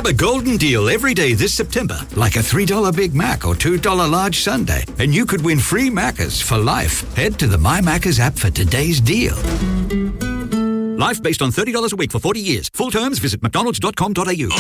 Grab a golden deal every day this September, like a $3 Big Mac or $2 large sundae, and you could win free Maccas for life. Head to the My Maccas app for today's deal. Life based on $30 a week for 40 years. Full terms, visit mcdonalds.com.au.